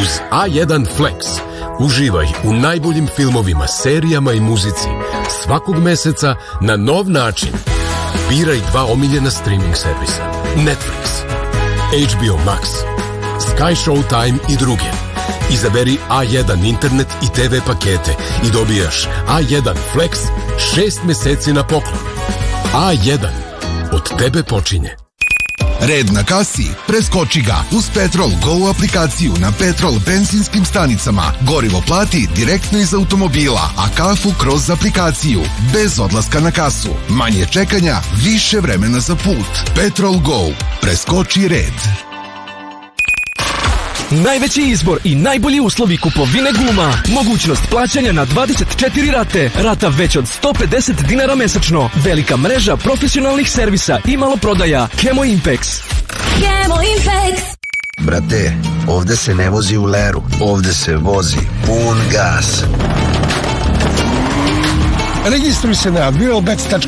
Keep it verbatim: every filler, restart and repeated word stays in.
Uz A jedan Flex uživaj u najboljim filmovima, serijama i muzici svakog meseca na nov način. Biraj dva omiljena streaming servisa: Netflix, H B O Max, Sky Showtime i druge. Izaberi A jedan internet i te ve pakete i dobijaš A jedan Flex šest meseci na poklon. A jedan. Od tebe počinje. Red na kasi? Preskoči ga uz Petrol Go aplikaciju na Petrol benzinskim stanicama. Gorivo plati direktno iz automobila, a kafu kroz aplikaciju. Bez odlaska na kasu. Manje čekanja, više vremena za put. Petrol Go. Preskoči red. Najveći izbor i najbolji uslovi kupovine guma. Mogućnost plaćanja na dvadeset četiri rate. Rata već od sto pedeset dinara mesečno. Velika mreža profesionalnih servisa i maloprodaja. Kemo Impex. Kemo Impex. Brate, ovde se ne vozi u leru. Ovde se vozi pun gas. Registruj se na Wheelbet tačka